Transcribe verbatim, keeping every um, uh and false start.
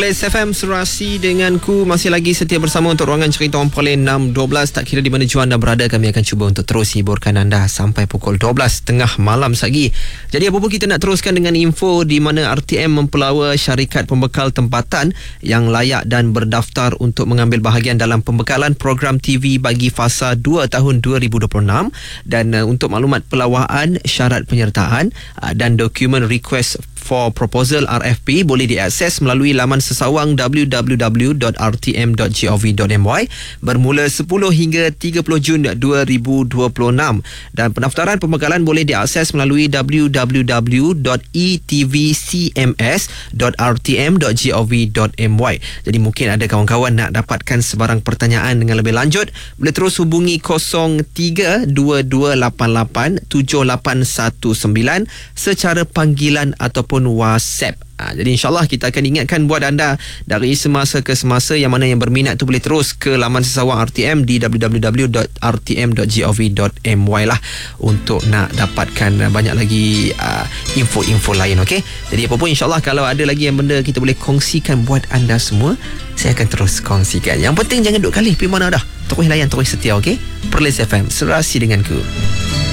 Perlis F M Serasi denganku, masih lagi setia bersama untuk ruangan cerita Orang Perlis enam dua belas. Tak kira di mana jua anda berada, kami akan cuba untuk terus hiburkan anda sampai pukul dua belas tengah malam lagi. Jadi apa pun kita nak teruskan dengan info di mana R T M mempelawa syarikat pembekal tempatan yang layak dan berdaftar untuk mengambil bahagian dalam pembekalan program T V bagi fasa dua tahun dua ribu dua puluh enam. Dan uh, untuk maklumat pelawaan, syarat penyertaan uh, dan dokumen request for proposal R F P boleh diakses melalui laman sesawang w w w dot r t m dot gov dot m y bermula sepuluh hingga tiga puluh Jun dua ribu dua puluh enam, dan pendaftaran pembekalan boleh diakses melalui w w w dot e t v c m s dot r t m dot gov dot m y. Jadi mungkin ada kawan-kawan nak dapatkan sebarang pertanyaan dengan lebih lanjut, boleh terus hubungi kosong tiga dua dua lapan lapan tujuh lapan satu sembilan secara panggilan ataupun WhatsApp. Ha, jadi insyaAllah kita akan ingatkan buat anda dari semasa ke semasa. Yang mana yang berminat tu boleh terus ke laman sesawang R T M di w w w dot r t m dot gov dot m y lah untuk nak dapatkan banyak lagi uh, info-info lain. Okay? Jadi apa pun insyaAllah kalau ada lagi yang benda kita boleh kongsikan buat anda semua, saya akan terus kongsikan. Yang penting jangan duduk kali pergi mana dah. Terus layan, terus setia. Okay? Perlis F M Serasi denganku.